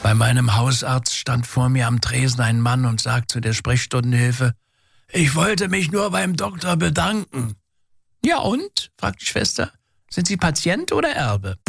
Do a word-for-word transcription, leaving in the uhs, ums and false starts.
Bei meinem Hausarzt stand vor mir am Tresen ein Mann und sagt zu der Sprechstundenhilfe: »Ich wollte mich nur beim Doktor bedanken.« »Ja und?« fragt die Schwester. »Sind Sie Patient oder Erbe?«